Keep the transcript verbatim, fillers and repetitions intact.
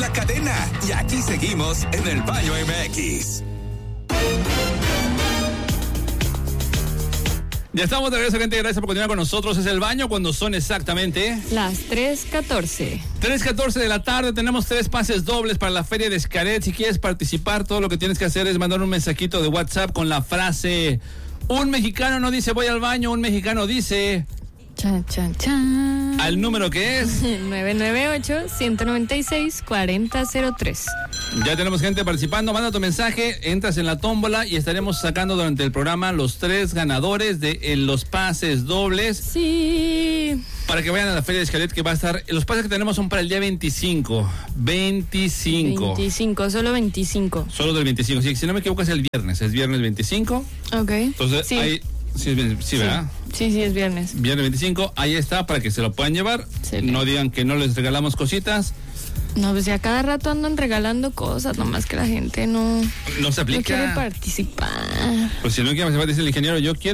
la cadena y aquí seguimos en el Baño M X. Ya estamos de regreso, gente. Gracias por continuar con nosotros. Es el baño cuando son exactamente las tres catorce. tres catorce de la tarde. Tenemos tres pases dobles para la Feria de Xcaret. Si quieres participar, todo lo que tienes que hacer es mandar un mensajito de WhatsApp con la frase: un mexicano no dice voy al baño, un mexicano dice... Chan, chan, chan. Al número que es nueve nueve ocho, uno nueve seis, cuatro cero cero tres. Ya tenemos gente participando. Manda tu mensaje, entras en la tómbola y estaremos sacando durante el programa los tres ganadores de eh, los pases dobles. Sí. Para que vayan a la Feria de Xcaret, que va a estar... Los pases que tenemos son para el día veinticinco. veinticinco. veinticinco, solo veinticinco. Solo del veinticinco. Sí, si no me equivoco es el viernes. Es viernes veinticinco. Ok. Entonces, sí. ahí... Sí, sí, ¿verdad? Sí, sí, es viernes. Viernes veinticinco, ahí está, para que se lo puedan llevar. Excelente. No digan que no les regalamos cositas. No, pues ya cada rato andan regalando cosas, nomás que la gente no... No se aplica. No quiere participar. Pues si no quiere participar, dice el ingeniero, yo quiero